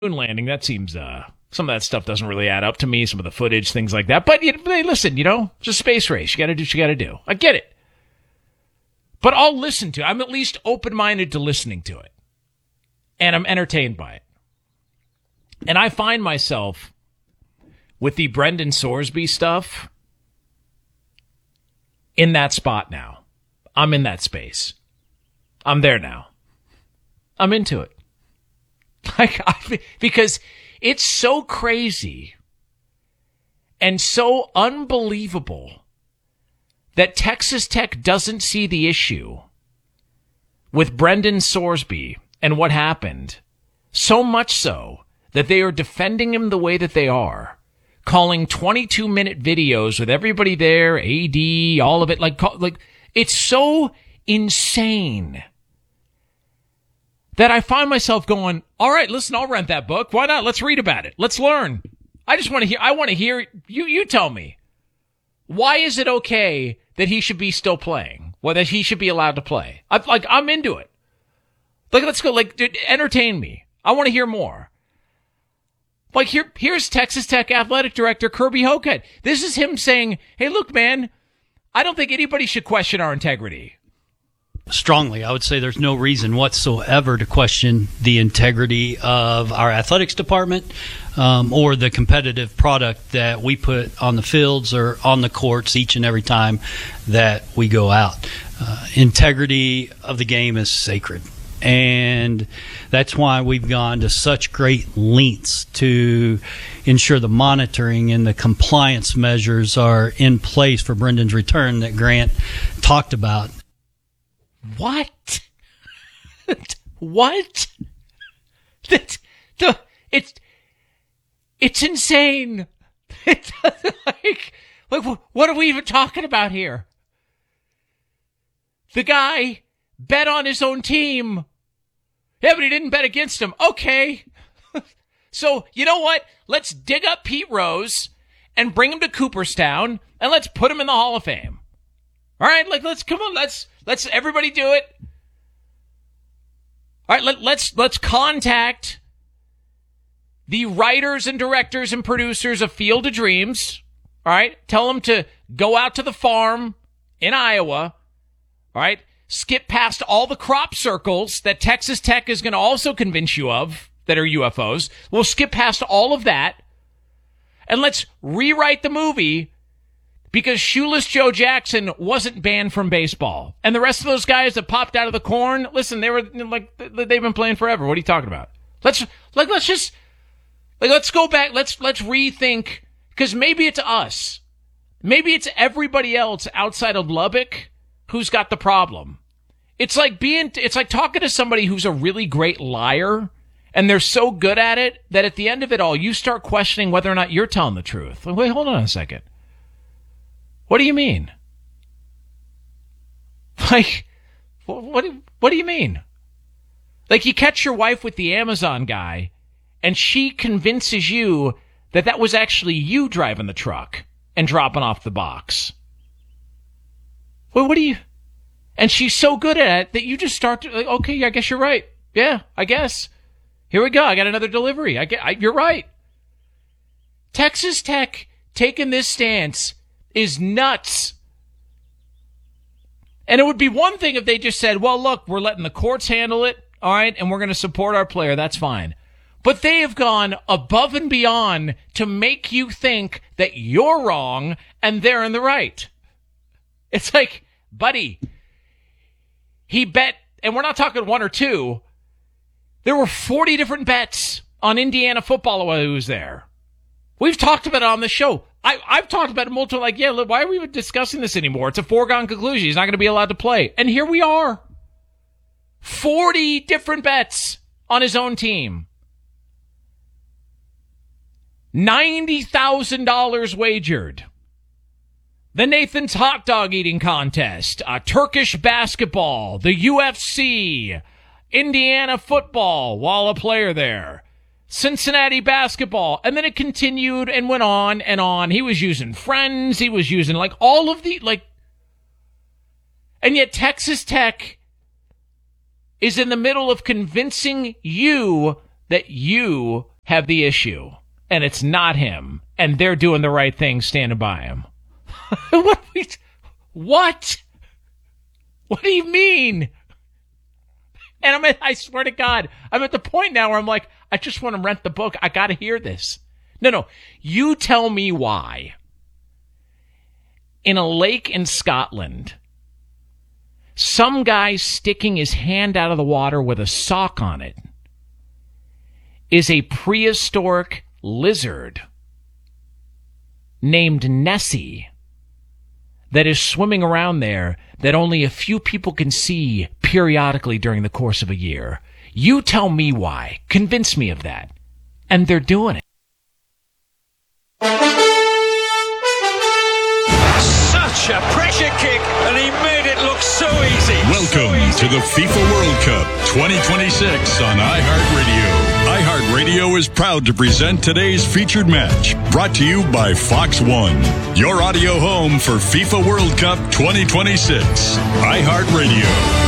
moon landing, that seems, some of that stuff doesn't really add up to me, some of the footage, things like that. But, hey, listen, it's a space race. You got to do what you got to do. I get it. But I'll listen to it. I'm at least open-minded to listening to it. And I'm entertained by it. And I find myself with the Brendan Sorsby stuff in that spot now. I'm in that space. I'm there now. I'm into it. Because it's so crazy and so unbelievable that Texas Tech doesn't see the issue with Brendan Sorsby and what happened, so much so that they are defending him the way that they are, calling 22-minute videos with everybody there, AD, all of it, like it's so insane that I find myself going, all right, listen, I'll rent that book. Why not? Let's read about it. Let's learn. I want to hear, you tell me. Why is it okay that he should be still playing? Well, that he should be allowed to play? I'm into it. Let's go, dude, entertain me. I want to hear more. Here's Texas Tech Athletic Director Kirby Hocutt. This is him saying, hey, look, man, I don't think anybody should question our integrity. Strongly, I would say there's no reason whatsoever to question the integrity of our athletics department or the competitive product that we put on the fields or on the courts each and every time that we go out. Integrity of the game is sacred. And that's why we've gone to such great lengths to ensure the monitoring and the compliance measures are in place for Brendan's return that Grant talked about. What? What? It's insane. It's what are we even talking about here? The guy bet on his own team. Yeah, but he didn't bet against him. Okay. So, you know what? Let's dig up Pete Rose and bring him to Cooperstown and let's put him in the Hall of Fame. All right, let's everybody do it. All right, let's contact the writers and directors and producers of Field of Dreams. All right, tell them to go out to the farm in Iowa. All right, skip past all the crop circles that Texas Tech is going to also convince you of that are UFOs. We'll skip past all of that, and let's rewrite the movie. Because Shoeless Joe Jackson wasn't banned from baseball. And the rest of those guys that popped out of the corn, listen, they've been playing forever. What are you talking about? Let's go back. Let's rethink. Because maybe it's us. Maybe it's everybody else outside of Lubbock who's got the problem. It's like talking to somebody who's a really great liar. And they're so good at it that at the end of it all, you start questioning whether or not you're telling the truth. Wait, hold on a second. What do you mean? What do you mean? You catch your wife with the Amazon guy, and she convinces you that was actually you driving the truck and dropping off the box. Well, what do you... And she's so good at it that you just start to... okay, I guess you're right. Yeah, I guess. Here we go. I got another delivery. You're right. Texas Tech taking this stance is nuts. And it would be one thing if they just said, well, look, we're letting the courts handle it, all right, and we're going to support our player. That's fine. But they have gone above and beyond to make you think that you're wrong and they're in the right. It's like, buddy, he bet, and we're not talking one or two, there were 40 different bets on Indiana football while he was there. We've talked about it on the show. I've talked about it multiple, why are we even discussing this anymore? It's a foregone conclusion. He's not going to be allowed to play. And here we are. 40 different bets on his own team. $90,000 wagered. The Nathan's hot dog eating contest, Turkish basketball, the UFC, Indiana football while a player there. Cincinnati basketball, and then it continued and went on and on. He was using friends. He was using all of the and yet Texas Tech is in the middle of convincing you that you have the issue, and it's not him, and they're doing the right thing standing by him. What? What do you mean? And I swear to God, I'm at the point now where I'm like, I just want to rent the book. I got to hear this. No. You tell me why. In a lake in Scotland, some guy sticking his hand out of the water with a sock on it is a prehistoric lizard named Nessie that is swimming around there that only a few people can see periodically during the course of a year. You tell me why. Convince me of that. And they're doing it. Such a pressure kick, and he made it look so easy. Welcome to the FIFA World Cup 2026 on iHeartRadio. iHeartRadio is proud to present today's featured match, brought to you by Fox One, your audio home for FIFA World Cup 2026. iHeartRadio.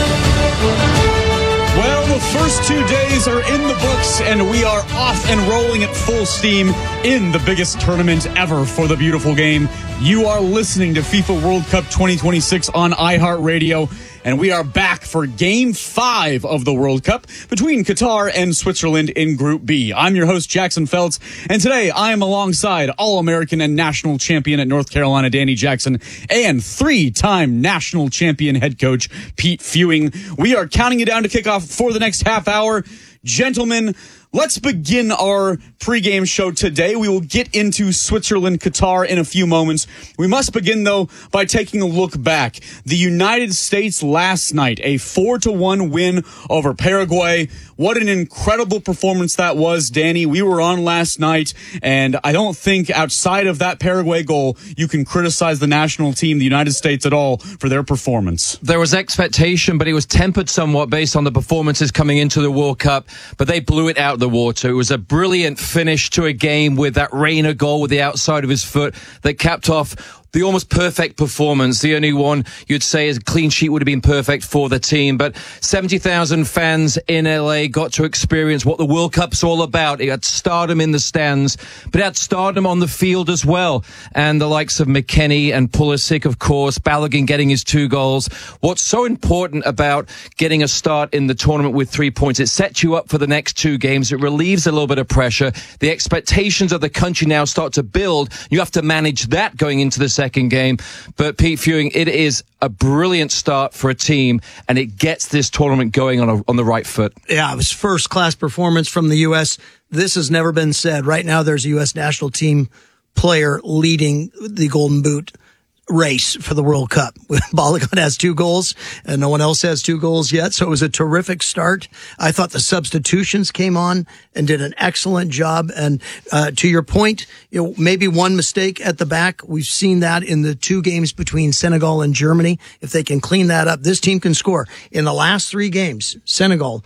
Well, the first 2 days are in the books, and we are off and rolling at full steam in the biggest tournament ever for the beautiful game. You are listening to FIFA World Cup 2026 on iHeartRadio, and we are back for Game 5 of the World Cup between Qatar and Switzerland in Group B. I'm your host, Jackson Feltz, and today I am alongside All-American and national champion at North Carolina, Danny Jackson, and 3-time national champion head coach, Pete Fewing. We are counting you down to kick off for the next half hour. Gentlemen, let's begin our pregame show today. We will get into Switzerland, Qatar in a few moments. We must begin, though, by taking a look back. The United States last night, a 4-1 win over Paraguay. What an incredible performance that was, Danny. We were on last night, and I don't think outside of that Paraguay goal, you can criticize the national team, the United States, at all for their performance. There was expectation, but it was tempered somewhat based on the performances coming into the World Cup, but they blew it out of the water. It was a brilliant finish to a game with that Reina goal with the outside of his foot that capped off the almost perfect performance. The only one you'd say is a clean sheet would have been perfect for the team. But 70,000 fans in LA got to experience what the World Cup's all about. It had stardom in the stands, but it had stardom on the field as well. And the likes of McKennie and Pulisic, of course, Balogun getting his 2 goals. What's so important about getting a start in the tournament with 3 points, it sets you up for the next 2 games. It relieves a little bit of pressure. The expectations of the country now start to build. You have to manage that going into the second game. But Pete Fewing, it is a brilliant start for a team, and it gets this tournament going on the right foot. Yeah, it was first-class performance from the U.S. This has never been said. Right now, there's a U.S. national team player leading the Golden Boot race for the World Cup. Balogun has 2 goals, and no one else has 2 goals yet, so it was a terrific start. I thought the substitutions came on and did an excellent job, and to your point, maybe one mistake at the back. We've seen that in the 2 games between Senegal and Germany. If they can clean that up, this team can score. In the last 3 games, Senegal,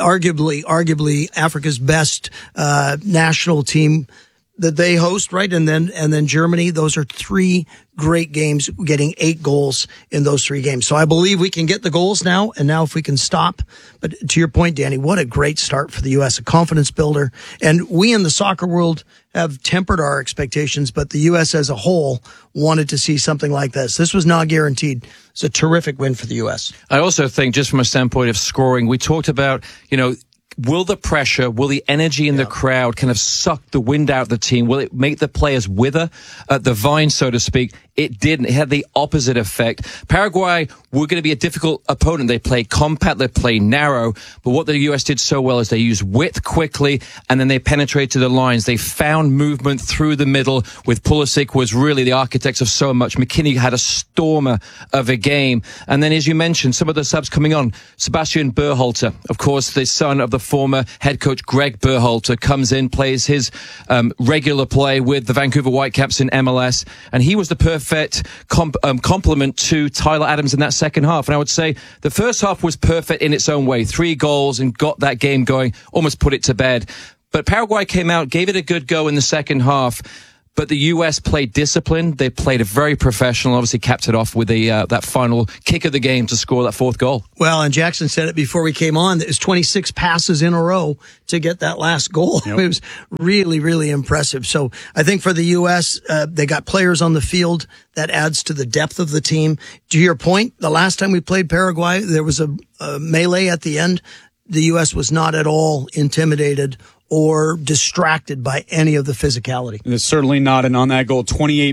arguably Africa's best national team that they host, right? And then Germany. Those are 3 great games, getting 8 goals in those 3 games. So I believe we can get the goals now, and now if we can stop. But to your point, Danny, what a great start for the U.S., a confidence builder. And we in the soccer world have tempered our expectations, but the U.S. as a whole wanted to see something like this. This was not guaranteed. It's a terrific win for the U.S. I also think, just from a standpoint of scoring, we talked about, will the pressure, will the energy in the crowd kind of suck the wind out of the team? Will it make the players wither at the vine, so to speak? It didn't. It had the opposite effect. Paraguay were going to be a difficult opponent. They play compact, they play narrow, but what the U.S. did so well is they used width quickly, and then they penetrated the lines. They found movement through the middle, with Pulisic was really the architect of so much. McKennie had a stormer of a game. And then, as you mentioned, some of the subs coming on. Sebastian Berhalter, of course, the son of the former head coach Greg Berhalter, comes in, plays his regular play with the Vancouver Whitecaps in MLS, and he was the perfect complement to Tyler Adams in that second half. And I would say the first half was perfect in its own way. 3 goals and got that game going, almost put it to bed. But Paraguay came out, gave it a good go in the second half. But the U.S. played disciplined. They played a very professional, obviously capped it off with that final kick of the game to score that fourth goal. Well, and Jackson said it before we came on, that it was 26 passes in a row to get that last goal. Yep. It was really, really impressive. So I think for the U.S., they got players on the field. That adds to the depth of the team. To your point, the last time we played Paraguay, there was a melee at the end. The U.S. was not at all intimidated or distracted by any of the physicality. It's certainly not. And on that goal,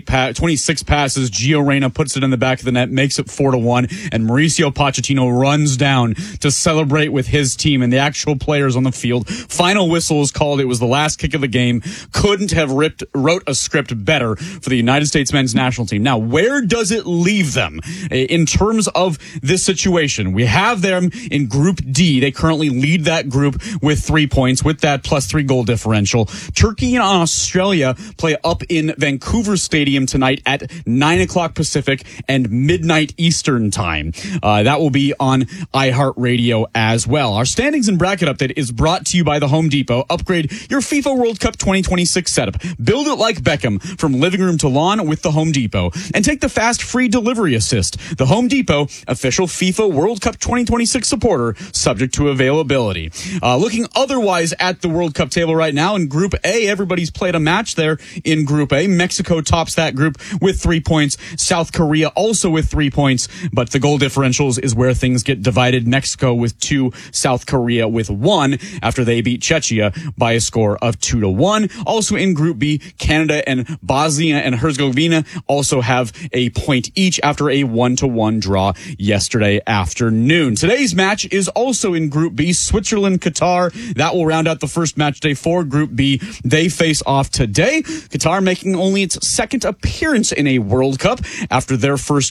26 passes, Gio Reyna puts it in the back of the net, makes it 4-1, and Mauricio Pochettino runs down to celebrate with his team and the actual players on the field. Final whistle is called. It was the last kick of the game. Couldn't have wrote a script better for the United States men's national team. Now, where does it leave them in terms of this situation? We have them in Group D. They currently lead that group with 3 points, with that plus 3 goal differential. Turkey and Australia play up in Vancouver Stadium tonight at 9 o'clock Pacific and midnight Eastern time. That will be on iHeartRadio as well. Our standings and bracket update is brought to you by the Home Depot. Upgrade your FIFA World Cup 2026 setup. Build it like Beckham from living room to lawn with the Home Depot. And take the fast free delivery assist. The Home Depot, official FIFA World Cup 2026 supporter, subject to availability. Looking otherwise at the World Cup table right now in Group A, everybody's played a match there in Group A. Mexico tops that group with 3 points. South Korea also with 3 points, but the goal differentials is where things get divided. Mexico with 2, South Korea with 1 after they beat Czechia by a score of 2-1. Also in Group B, Canada and Bosnia and Herzegovina also have a point each after a 1-1 draw yesterday afternoon. Today's match is also in Group B, Switzerland, Qatar. That will round out the first match day for Group B. They face off today. Qatar making only its second appearance in a World Cup after their first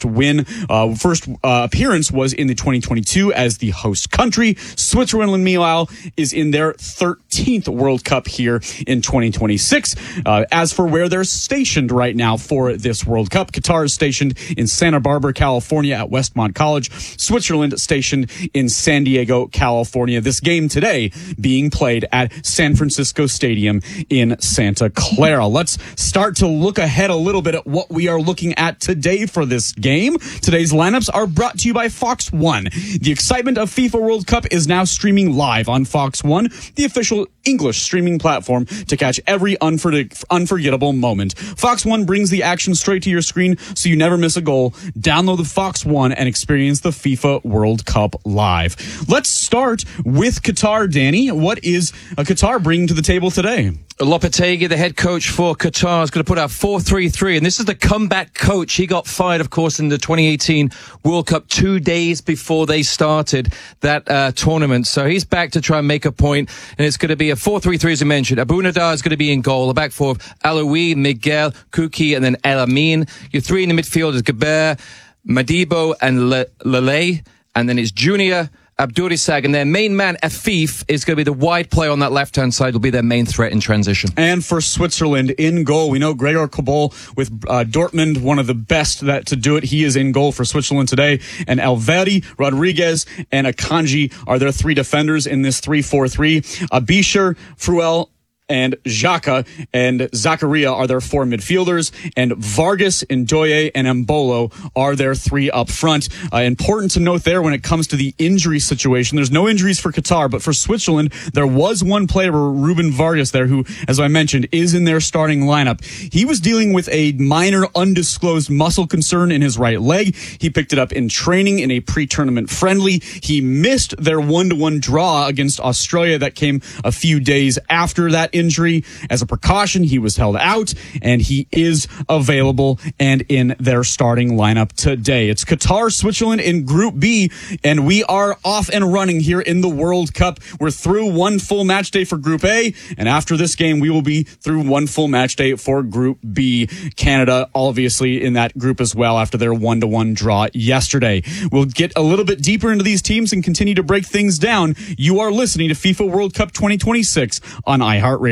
appearance was in the 2022 as the host country. Switzerland, meanwhile, is in their 13th World Cup here in 2026. As for where they're stationed right now for this World Cup, Qatar is stationed in Santa Barbara, California at Westmont College. Switzerland stationed in San Diego, California. This game today being played at San Francisco Stadium in Santa Clara. Let's start to look ahead a little bit at what we are looking at today for this game. Today's lineups are brought to you by Fox One. The excitement of FIFA World Cup is now streaming live on Fox One, the official English streaming platform to catch every unforgettable moment. Fox One brings the action straight to your screen so you never miss a goal. Download the Fox One and experience the FIFA World Cup live. Let's start with Qatar, Danny. What is Qatar bringing to the table today? Lopetegui, the head coach for Qatar, is going to put out 4-3-3, and this is the comeback coach. He got fired, of course, in the 2018 World Cup 2 days before they started that tournament. So he's back to try and make a point, and it's going to be a 4-3-3, as I mentioned. Abou Nadar is going to be in goal. The back four of Aloui, Miguel, Kuki, and then El Amin. Your three in the midfield is Gaber, Madibo, and Lele, and then it's Junior, Abdurissag, and their main man, Afif, is going to be the wide player on that left-hand side. Will be their main threat in transition. And for Switzerland, in goal, we know Gregor Kobol with Dortmund, one of the best to do it. He is in goal for Switzerland today. And Alveri, Rodriguez, and Akanji are their 3 defenders in this 3-4-3. Abisher, Fruel, and Xhaka and Zakaria are their 4 midfielders, and Vargas, Ndoye, and Mbolo are their 3 up front. Important to note there when it comes to the injury situation, there's no injuries for Qatar, but for Switzerland, there was one player, Ruben Vargas, there who, as I mentioned, is in their starting lineup. He was dealing with a minor undisclosed muscle concern in his right leg. He picked it up in training in a pre-tournament friendly. He missed their 1-1 draw against Australia that came a few days after that injury. As a precaution, he was held out, and he is available and in their starting lineup today. It's Qatar, Switzerland in Group B, and we are off and running here in the World Cup. We're through one full match day for Group A, and after this game, we will be through one full match day for Group B. Canada, obviously, in that group as well after their 1-1 draw yesterday. We'll get a little bit deeper into these teams and continue to break things down. You are listening to FIFA World Cup 2026 on iHeartRadio.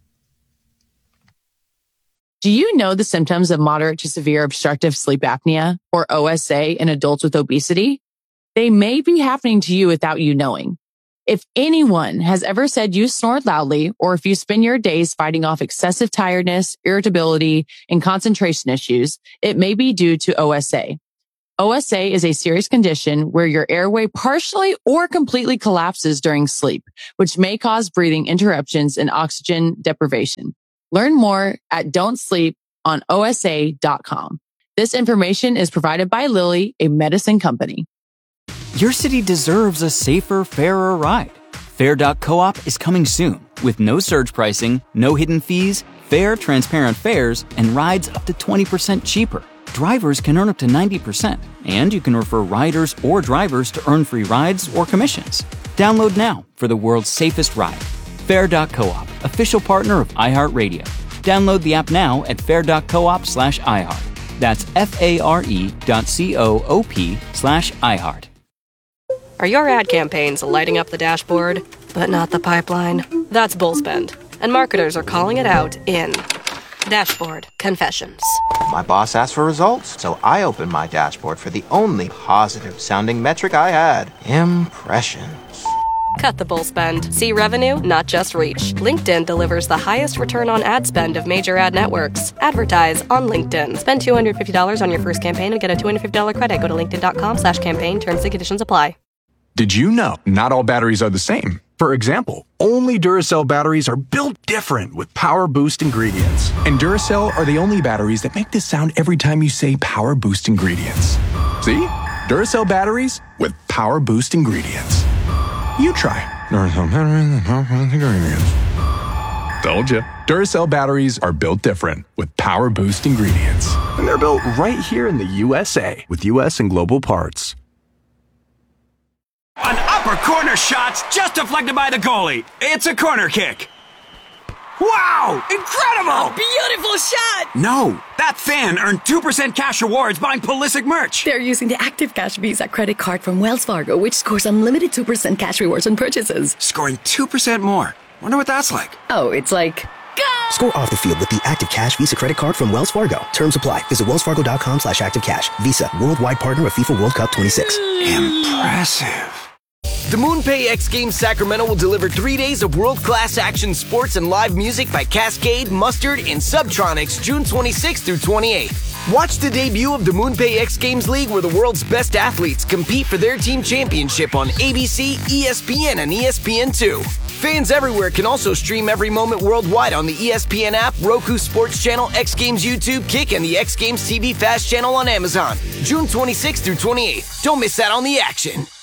Do you know the symptoms of moderate to severe obstructive sleep apnea, or OSA, in adults with obesity? They may be happening to you without you knowing. If anyone has ever said you snored loudly, or if you spend your days fighting off excessive tiredness, irritability, and concentration issues, it may be due to OSA. OSA is a serious condition where your airway partially or completely collapses during sleep, which may cause breathing interruptions and oxygen deprivation. Learn more at don'tsleeponosa.com. This information is provided by Lilly, a medicine company. Your city deserves a safer, fairer ride. Fair.coop is coming soon with no surge pricing, no hidden fees, fair, transparent fares, and rides up to 20% cheaper. Drivers can earn up to 90%, and you can refer riders or drivers to earn free rides or commissions. Download now for the world's safest ride. Fair.coop, official partner of iHeartRadio. Download the app now at fair.coop/iHeart. That's FARE.coop/iHeart. Are your ad campaigns lighting up the dashboard, but not the pipeline? That's Bullspend, and marketers are calling it out in Dashboard Confessions. My boss asked for results, so I opened my dashboard for the only positive-sounding metric I had: impressions. Cut the bull spend. See revenue, not just reach. LinkedIn delivers the highest return on ad spend of major ad networks. Advertise on LinkedIn. Spend $250 on your first campaign and get a $250 credit. Go to linkedin.com/campaign. Terms and conditions apply. Did you know not all batteries are the same? For example, only Duracell batteries are built different with Power Boost ingredients. And Duracell are the only batteries that make this sound every time you say Power Boost ingredients. See? Duracell batteries with Power Boost ingredients. You try. Duracell batteries with Power Boost ingredients. Told you. Duracell batteries are built different with Power Boost ingredients. And they're built right here in the USA with US and global parts. An upper corner shot's just deflected by the goalie. It's a corner kick. Wow! Incredible! A beautiful shot! No, that fan earned 2% cash rewards buying Pulisic merch. They're using the Active Cash Visa credit card from Wells Fargo, which scores unlimited 2% cash rewards on purchases. Scoring 2% more. Wonder what that's like. Oh, it's like... Go! Score off the field with the Active Cash Visa credit card from Wells Fargo. Terms apply. Visit wellsfargo.com/activecash. Visa, worldwide partner of FIFA World Cup 26. Impressive. The MoonPay X Games Sacramento will deliver 3 days of world-class action sports and live music by Cascade, Mustard, and Subtronics June 26th through 28th. Watch the debut of the MoonPay X Games League, where the world's best athletes compete for their team championship on ABC, ESPN, and ESPN2. Fans everywhere can also stream every moment worldwide on the ESPN app, Roku Sports Channel, X Games YouTube, Kick, and the X Games TV Fast channel on Amazon. June 26th through 28th. Don't miss out on the action.